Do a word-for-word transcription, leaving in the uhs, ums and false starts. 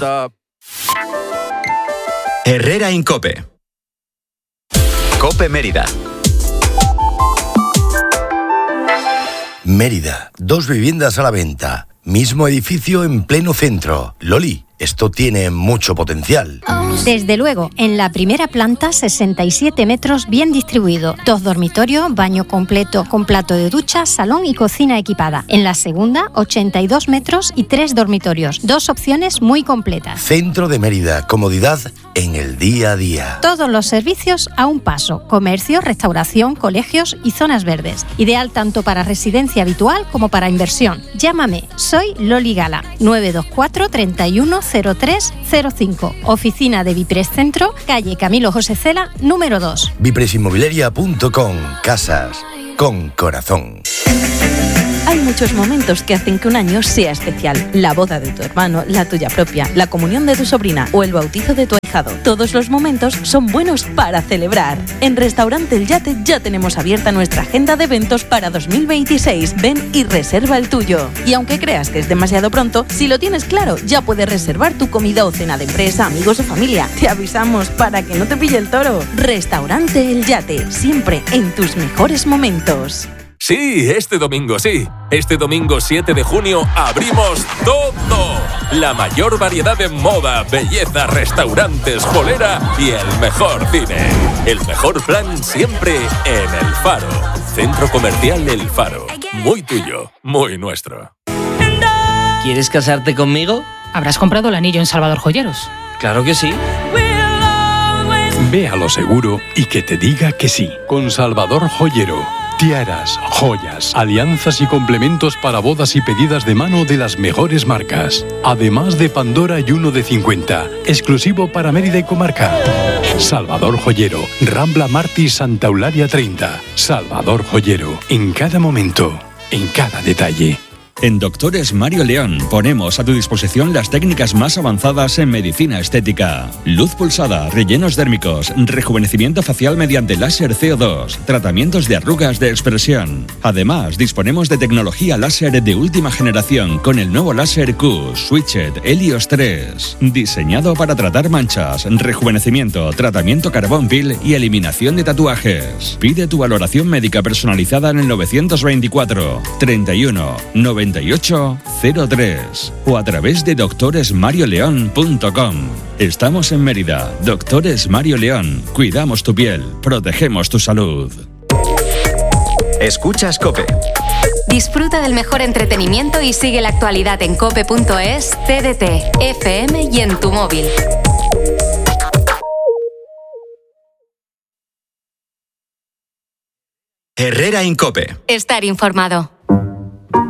Stop. Herrera Incope. Cope Mérida. Mérida, dos viviendas a la venta, mismo edificio en pleno centro. Loli, esto tiene mucho potencial. Desde luego, en la primera planta, sesenta y siete metros bien distribuido. Dos dormitorios, baño completo con plato de ducha, salón y cocina equipada. En la segunda, ochenta y dos metros y tres dormitorios. Dos opciones muy completas. Centro de Mérida, comodidad en el día a día. Todos los servicios a un paso. Comercio, restauración, colegios y zonas verdes. Ideal tanto para residencia habitual como para inversión. Llámame, soy Loli Gala. nueve dos cuatro, treinta y uno, cero tres cero cinco. Oficina de Vipres Centro, calle Camilo José Cela, número dos. vipres inmobiliaria punto com. Casas con corazón. Hay muchos momentos que hacen que un año sea especial. La boda de tu hermano, la tuya propia, la comunión de tu sobrina o el bautizo de tu ahijado. Todos los momentos son buenos para celebrar. En Restaurante El Yate ya tenemos abierta nuestra agenda de eventos para dos mil veintiséis. Ven y reserva el tuyo. Y aunque creas que es demasiado pronto, si lo tienes claro, ya puedes reservar tu comida o cena de empresa, amigos o familia. Te avisamos para que no te pille el toro. Restaurante El Yate, siempre en tus mejores momentos. Sí, este domingo sí. Este domingo siete de junio abrimos todo. La mayor variedad de moda, belleza, restaurantes, polera y el mejor cine. El mejor plan siempre en El Faro. Centro Comercial El Faro. Muy tuyo, muy nuestro. ¿Quieres casarte conmigo? ¿Habrás comprado el anillo en Salvador Joyeros? Claro que sí. Ve a lo seguro y que te diga que sí. Con Salvador Joyero. Tiaras, joyas, alianzas y complementos para bodas y pedidas de mano de las mejores marcas. Además de Pandora y uno de cincuenta, exclusivo para Mérida y comarca. Salvador Joyero, Rambla Martí, Santa Eulalia treinta. Salvador Joyero, en cada momento, en cada detalle. En Doctores Mario León ponemos a tu disposición las técnicas más avanzadas en medicina estética. Luz pulsada, rellenos dérmicos, rejuvenecimiento facial mediante láser C O dos, tratamientos de arrugas de expresión. Además, disponemos de tecnología láser de última generación con el nuevo láser Q Switched Helios tres, diseñado para tratar manchas, rejuvenecimiento, tratamiento carbón pil y eliminación de tatuajes. Pide tu valoración médica personalizada en el novecientos veinticuatro, treinta y uno, noventa y ocho, cero tres o a través de doctores mario león punto com. Estamos en Mérida. Doctores Mario León. Cuidamos tu piel, protegemos tu salud. Escuchas COPE. Disfruta del mejor entretenimiento y sigue la actualidad en cope punto es, T D T, F M y en tu móvil. Herrera Incope. Estar informado.